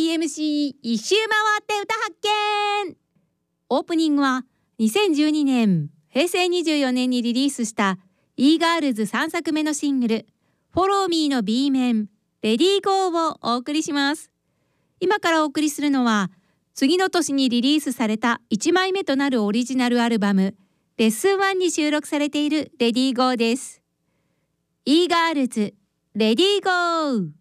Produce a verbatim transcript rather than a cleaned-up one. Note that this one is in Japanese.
ーエムシー 一周回って歌発見。オープニングはにせんじゅうにねんへいせいにじゅうよねんにリリースした e ガールズさんさくめのシングル Follow Me の B 面 Ready Go をお送りします。今からお送りするのは次の年にリリースされたいちまいめとなるオリジナルアルバムレッスンワンに収録されている Ready Go です。e ガールズ Ready Go。